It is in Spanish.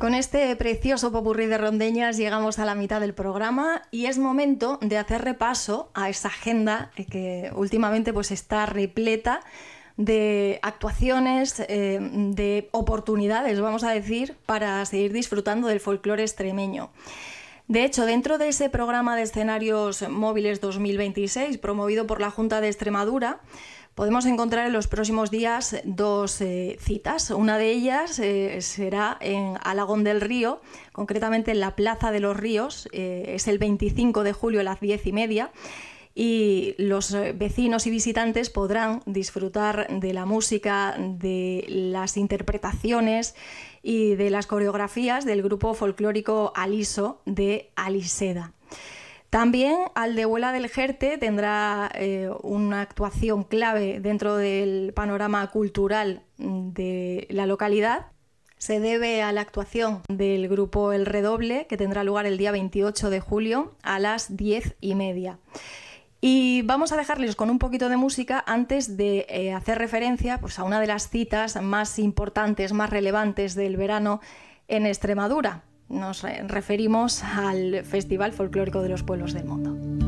Con este precioso popurrí de rondeñas llegamos a la mitad del programa y es momento de hacer repaso a esa agenda que últimamente pues está repleta de actuaciones, de oportunidades, vamos a decir, para seguir disfrutando del folclore extremeño. De hecho, dentro de ese programa de escenarios móviles 2026 promovido por la Junta de Extremadura, podemos encontrar en los próximos días dos citas. Una de ellas será en Alagón del Río, concretamente en la Plaza de los Ríos. Es el 25 de julio a las 10:30 y los vecinos y visitantes podrán disfrutar de la música, de las interpretaciones y de las coreografías del grupo folclórico Aliso de Aliseda. También Aldehuela del Jerte tendrá una actuación clave dentro del panorama cultural de la localidad. Se debe a la actuación del grupo El Redoble, que tendrá lugar el día 28 de julio a las 10:30. Y vamos a dejarles con un poquito de música antes de hacer referencia pues, a una de las citas más importantes, más relevantes del verano en Extremadura. Nos referimos al Festival Folclórico de los Pueblos del Mundo.